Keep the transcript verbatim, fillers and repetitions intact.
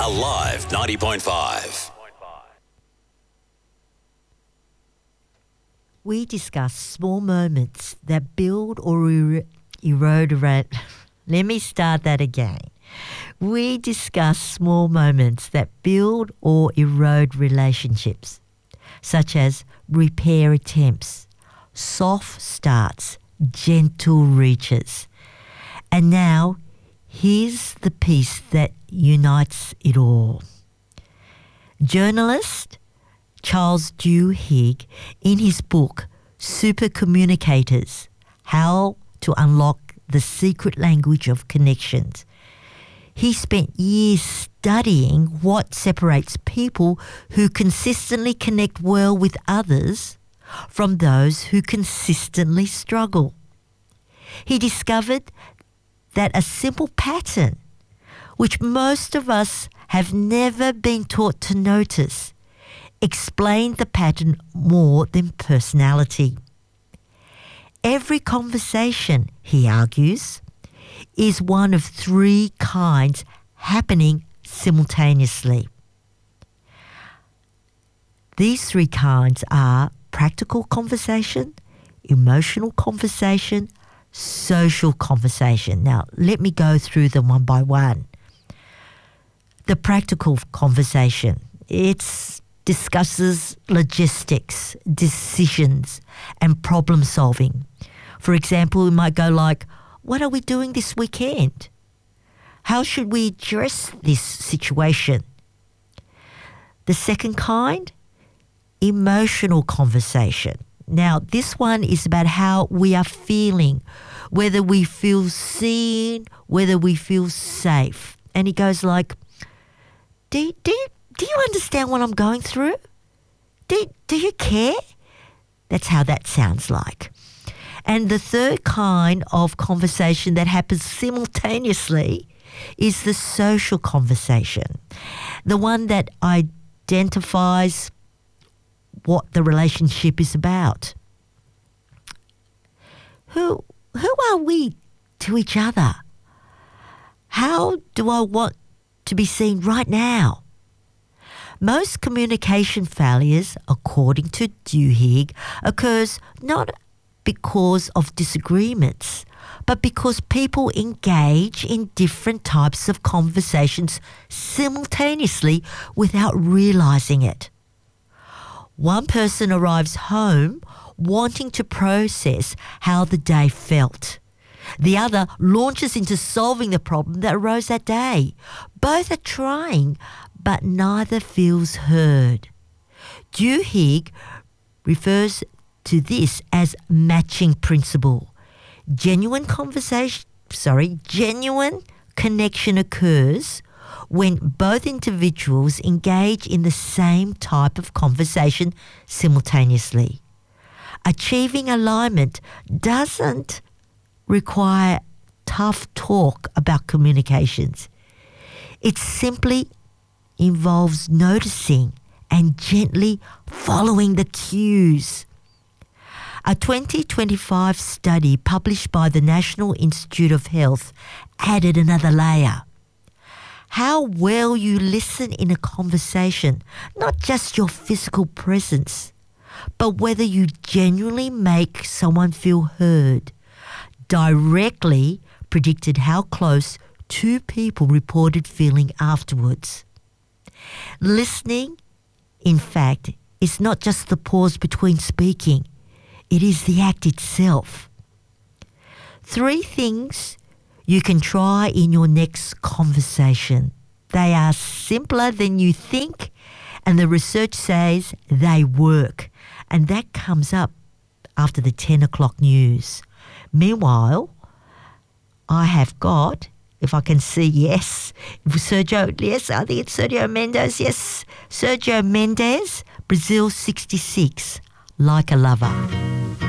Alive ninety point five. We discuss small moments that build or er- erode around. Let me start that again. We discuss small moments that build or erode relationships, such as repair attempts, soft starts, gentle reaches. And now, here's the piece that unites it all. Journalist Charles Duhigg, in his book Super Communicators, How to Unlock the Secret Language of Connections, he spent years studying what separates people who consistently connect well with others from those who consistently struggle. He discovered that a simple pattern, which most of us have never been taught to notice, explained the pattern more than personality. Every conversation, he argues, is one of three kinds happening simultaneously. These three kinds are practical conversation, emotional conversation, social conversation. Now, let me go through them one by one. The practical conversation, it's discusses logistics, decisions, and problem solving. For example, it might go like, what are we doing this weekend? How should we address this situation? The second kind, emotional conversation. Now, this one is about how we are feeling, whether we feel seen, whether we feel safe. And it goes like, do, do, do you understand what I'm going through? Do, do you care? That's how that sounds like. And the third kind of conversation that happens simultaneously is the social conversation, the one that identifies what the relationship is about. Who, who are we to each other? How do I want to be seen right now? Most communication failures, according to Duhigg, occurs not because of disagreements, but because people engage in different types of conversations simultaneously without realizing it. One person arrives home wanting to process how the day felt. The other launches into solving the problem that arose that day. Both are trying, but neither feels heard. Duhigg refers to this as matching principle. Genuine conversation, sorry, genuine connection occurs when both individuals engage in the same type of conversation simultaneously. Achieving alignment doesn't require tough talk about communications. It simply involves noticing and gently following the cues. A twenty twenty-five study published by the National Institute of Health added another layer. How well you listen in a conversation, not just your physical presence, but whether you genuinely make someone feel heard, directly predicted how close two people reported feeling afterwards. Listening, in fact, is not just the pause between speaking. It is the act itself. Three things you can try in your next conversation. They are simpler than you think, and the research says they work. And that comes up after the ten o'clock news. Meanwhile, I have got, if I can see, yes, Sergio, yes, I think it's Sergio Mendes, yes, Sergio Mendes, Brazil sixty-six, Like a Lover.